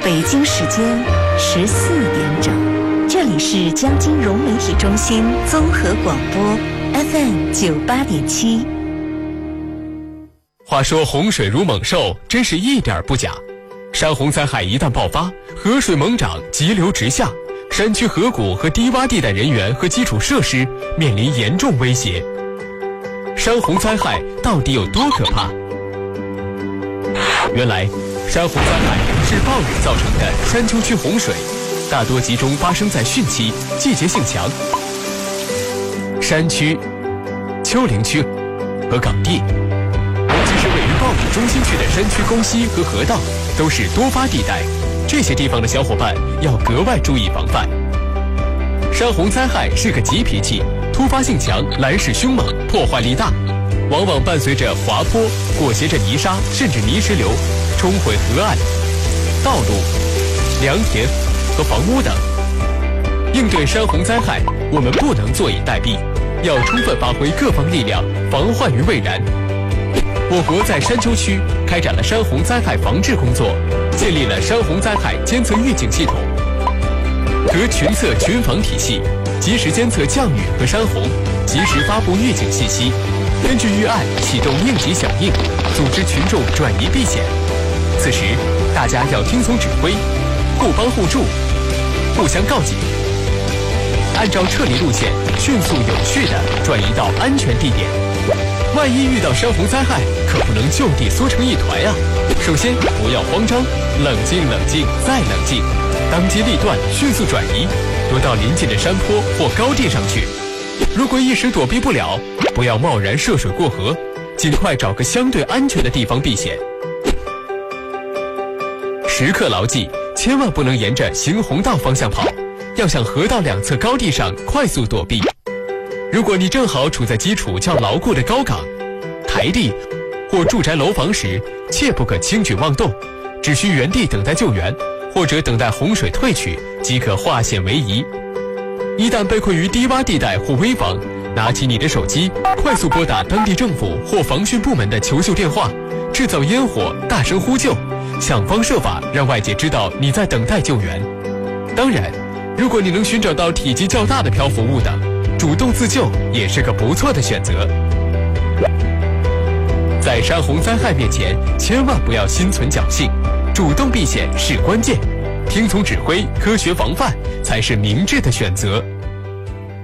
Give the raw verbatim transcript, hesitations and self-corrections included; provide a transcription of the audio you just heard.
北京时间十四点整，这里是江金融媒体中心综合广播 F M 九八点七。 话说洪水如猛兽，真是一点不假。山洪灾害一旦爆发，河水猛涨，急流直下，山区河谷和低洼地带人员和基础设施面临严重威胁。山洪灾害到底有多可怕？原来，山洪灾害是暴雨造成的山丘区洪水，大多集中发生在汛期，季节性强。山区、丘陵区和港地，尤其是位于暴雨中心区的山区沟溪和河道，都是多发地带，这些地方的小伙伴要格外注意防范。山洪灾害是个急脾气，突发性强，来势凶猛，破坏力大，往往伴随着滑坡，裹挟着泥沙甚至泥石流，冲毁河岸、道路、良田和房屋等。应对山洪灾害，我们不能坐以待毙，要充分发挥各方力量，防患于未然。我国在山丘区开展了山洪灾害防治工作，建立了山洪灾害监测预警系统和群测群防体系，及时监测降雨和山洪，及时发布预警信息，根据预案启动应急响应，组织群众转移避险。此时，大家要听从指挥，互帮互助，互相告警，按照撤离路线迅速有序地转移到安全地点。万一遇到山洪灾害，可不能就地缩成一团啊！首先不要慌张，冷静冷静再冷静，当机立断，迅速转移，躲到临近的山坡或高地上去。如果一时躲避不了，不要贸然涉水过河，尽快找个相对安全的地方避险。时刻牢记，千万不能沿着行洪道方向跑，要向河道两侧高地上快速躲避。如果你正好处在基础较牢固的高岗、台地或住宅楼房时，切不可轻举妄动，只需原地等待救援，或者等待洪水退去即可化险为夷。一旦被困于低洼地带或危房，拿起你的手机，快速拨打当地政府或防汛部门的求救电话，制造烟火，大声呼救，想方设法让外界知道你在等待救援。当然，如果你能寻找到体积较大的漂浮物等，主动自救也是个不错的选择。在山洪灾害面前，千万不要心存侥幸，主动避险是关键，听从指挥，科学防范才是明智的选择。